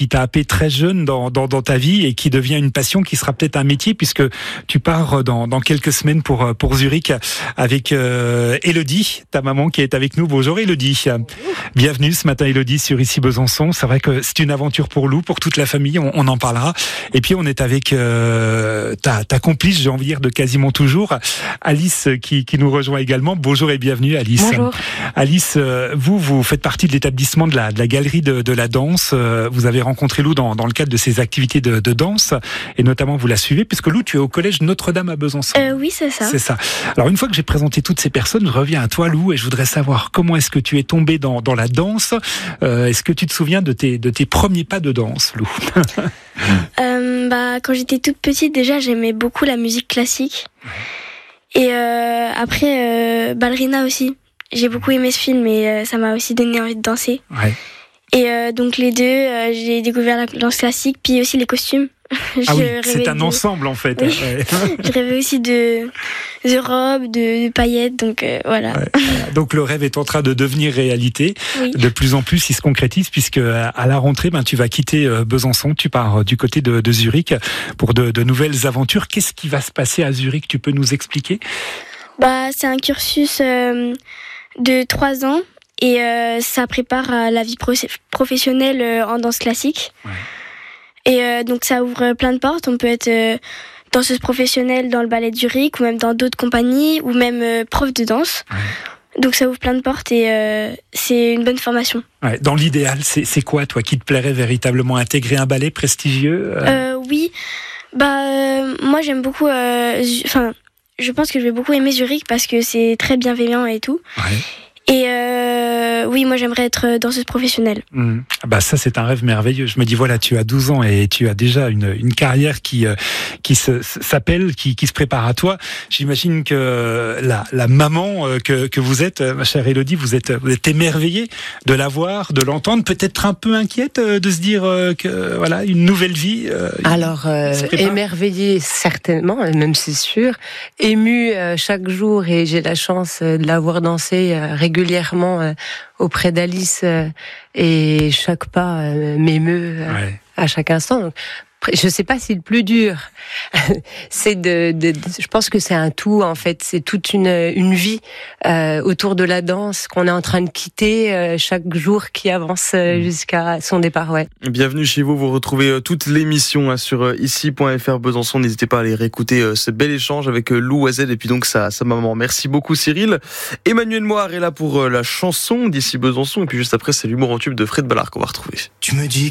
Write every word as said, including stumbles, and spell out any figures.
qui t'a happé très jeune dans, dans, dans ta vie et qui devient une passion, qui sera peut-être un métier, puisque tu pars dans, dans quelques semaines pour, pour Zurich avec euh, Élodie, ta maman qui est avec nous. Bonjour Élodie. Bienvenue ce matin Élodie sur Ici Besançon. C'est vrai que c'est une aventure pour Lou, pour toute la famille, on, on en parlera. Et puis on est avec euh, ta, ta complice, j'ai envie de dire, de quasiment toujours, Alice qui, qui nous rejoint également. Bonjour et bienvenue Alice. Bonjour. Alice, vous, vous faites partie de l'établissement de la, de la galerie de, de la danse. Vous avez rencontré Lou dans, dans le cadre de ses activités de, de danse et notamment vous la suivez puisque Lou, tu es au collège Notre-Dame à Besançon. Euh, oui, c'est ça. C'est ça. Alors une fois que j'ai présenté toutes ces personnes, je reviens à toi Lou et je voudrais savoir comment est-ce que tu es tombée dans, dans la danse. Euh, est-ce que tu te souviens de tes, de tes premiers pas de danse, Lou? euh, bah, Quand j'étais toute petite, déjà, j'aimais beaucoup la musique classique. Et euh, après, euh, ballerina aussi. J'ai beaucoup aimé ce film et euh, ça m'a aussi donné envie de danser. Ouais. Et euh, donc les deux, euh, j'ai découvert la danse classique, puis aussi les costumes. Ah oui, c'est un de... ensemble en fait. Oui. Ouais. Je rêvais aussi de, de robes, de, de paillettes, donc euh, voilà. Ouais. Donc le rêve est en train de devenir réalité. Oui. De plus en plus, il se concrétise puisque à la rentrée, ben, tu vas quitter Besançon, tu pars du côté de, de Zurich pour de, de nouvelles aventures. Qu'est-ce qui va se passer à Zurich? Tu peux nous expliquer? Bah, c'est un cursus euh, de trois ans. Et euh, ça prépare à la vie pro- professionnelle euh, en danse classique. Ouais. Et euh, donc ça ouvre plein de portes. On peut être euh, danseuse professionnelle dans le ballet de Zurich ou même dans d'autres compagnies ou même euh, prof de danse. Ouais. Donc ça ouvre plein de portes et euh, c'est une bonne formation. Ouais, dans l'idéal, c'est, c'est quoi toi qui te plairait véritablement? Intégrer un ballet prestigieux euh... Euh, Oui, bah euh, moi j'aime beaucoup. Enfin, euh, je pense que je vais beaucoup aimer Zurich parce que c'est très bienveillant et tout. Ouais. Et euh, oui, moi j'aimerais être danseuse professionnelle. Mmh. Bah ça c'est un rêve merveilleux. Je me dis voilà, tu as douze ans et tu as déjà une, une carrière qui euh, qui se, s'appelle, qui, qui se prépare à toi. J'imagine que la, la maman euh, que, que vous êtes, ma chère Élodie, vous êtes vous êtes émerveillée de la voir, de l'entendre, peut-être un peu inquiète euh, de se dire euh, que voilà une nouvelle vie. Euh, Alors euh, émerveillée certainement, même c'est sûr, émue euh, chaque jour et j'ai la chance euh, de la voir danser euh, régulièrement régulièrement auprès d'Alice euh, et chaque pas euh, m'émeut euh, ouais. à chaque instant. Donc, je sais pas si le plus dur, c'est de, de, de. Je pense que c'est un tout en fait. C'est toute une une vie euh, autour de la danse qu'on est en train de quitter euh, chaque jour qui avance euh, jusqu'à son départ. Ouais. Bienvenue chez vous. Vous retrouvez euh, toute l'émission hein, sur euh, ici point f r Besançon. N'hésitez pas à aller réécouter euh, ce bel échange avec euh, Lou Oisel et puis donc sa sa maman. Merci beaucoup Cyril. Emmanuel Moir est là pour euh, la chanson d'Ici Besançon et puis juste après c'est l'humour en tube de Fred Ballard qu'on va retrouver. Tu me dis